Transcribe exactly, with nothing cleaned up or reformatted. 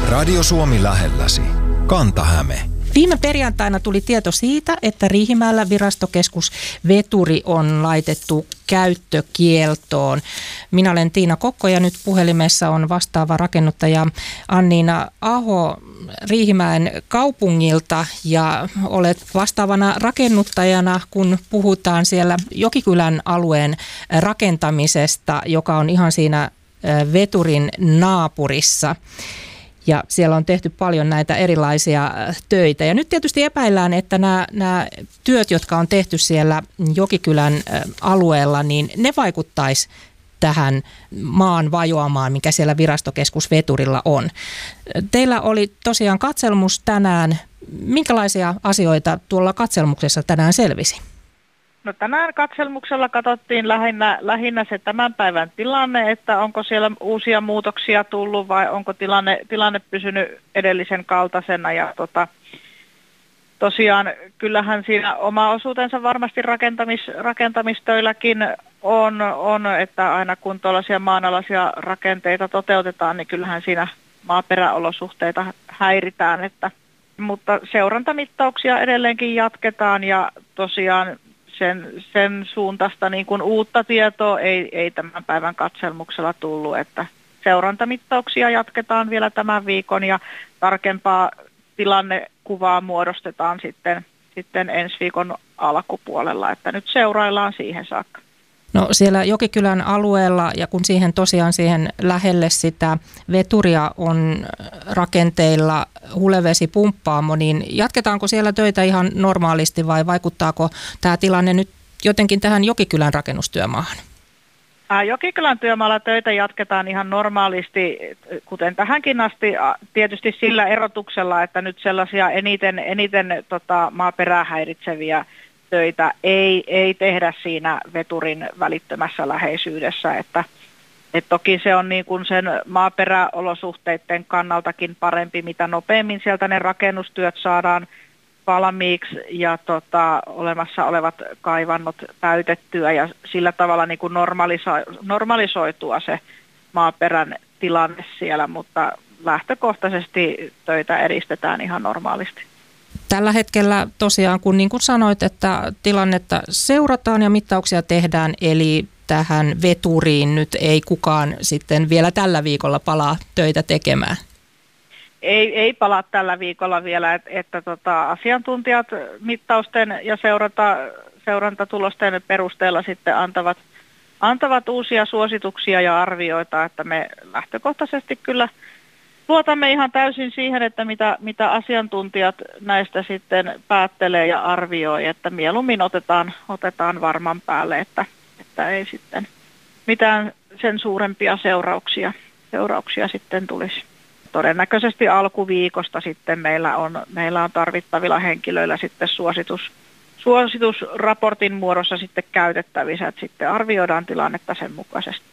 Radio Suomi lähelläsi. Kanta-Häme. Viime perjantaina tuli tieto siitä, että Riihimäellä virastokeskus Veturi on laitettu käyttökieltoon. Minä olen Tiina Kokko ja nyt puhelimessa on vastaava rakennuttaja Anniina Aho Riihimäen kaupungilta ja olet vastaavana rakennuttajana, kun puhutaan siellä Jokikylän alueen rakentamisesta, joka on ihan siinä Veturin naapurissa. Ja siellä on tehty paljon näitä erilaisia töitä. Ja nyt tietysti epäillään, että nämä, nämä työt, jotka on tehty siellä Jokikylän alueella, niin ne vaikuttaisi tähän maan vajoamaan, mikä siellä virastokeskus Veturilla on. Teillä oli tosiaan katselmus tänään. Minkälaisia asioita tuolla katselmuksessa tänään selvisi? No tänään katselmuksella katsottiin lähinnä, lähinnä se tämän päivän tilanne, että onko siellä uusia muutoksia tullut vai onko tilanne, tilanne pysynyt edellisen kaltaisena. Ja tota, tosiaan kyllähän siinä oma osuutensa varmasti rakentamis, rakentamistöilläkin on, on, että aina kun tuollaisia maanalaisia rakenteita toteutetaan, niin kyllähän siinä maaperäolosuhteita häiritään. Että, mutta seurantamittauksia edelleenkin jatketaan ja tosiaan Sen, sen suuntaista niin kuin uutta tietoa ei, ei tämän päivän katselmuksella tullut, että seurantamittauksia jatketaan vielä tämän viikon ja tarkempaa tilannekuvaa muodostetaan sitten, sitten ensi viikon alkupuolella, että nyt seuraillaan siihen saakka. No siellä Jokikylän alueella ja kun siihen tosiaan siihen lähelle sitä veturia on rakenteilla hulevesipumppaamo, niin jatketaanko siellä töitä ihan normaalisti vai vaikuttaako tämä tilanne nyt jotenkin tähän Jokikylän rakennustyömaahan? Jokikylän työmaalla töitä jatketaan ihan normaalisti, kuten tähänkin asti, tietysti sillä erotuksella, että nyt sellaisia eniten, eniten tota, maaperää häiritseviä töitä ei, ei tehdä siinä veturin välittömässä läheisyydessä, että et toki se on niin kuin sen maaperäolosuhteiden kannaltakin parempi, mitä nopeammin sieltä ne rakennustyöt saadaan valmiiksi ja tota, olemassa olevat kaivannot täytettyä ja sillä tavalla niin kuin normaliso- normalisoitua se maaperän tilanne siellä, mutta lähtökohtaisesti töitä edistetään ihan normaalisti. Tällä hetkellä tosiaan, kun niin kuin sanoit, että tilannetta seurataan ja mittauksia tehdään, eli tähän veturiin nyt ei kukaan sitten vielä tällä viikolla palaa töitä tekemään? Ei, ei palaa tällä viikolla vielä, että, että tota, asiantuntijat mittausten ja seuranta, seurantatulosten perusteella sitten antavat, antavat uusia suosituksia ja arvioita, että me lähtökohtaisesti kyllä luotamme ihan täysin siihen, että mitä, mitä asiantuntijat näistä sitten päättelee ja arvioi, että mieluummin otetaan, otetaan varman päälle, että, että ei sitten mitään sen suurempia seurauksia, seurauksia sitten tulisi. Todennäköisesti alkuviikosta sitten meillä on, meillä on tarvittavilla henkilöillä sitten suositus, suositusraportin muodossa sitten käytettävissä, että sitten arvioidaan tilannetta sen mukaisesti.